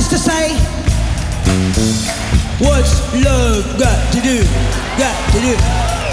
to say, what's love got to do? Got to do.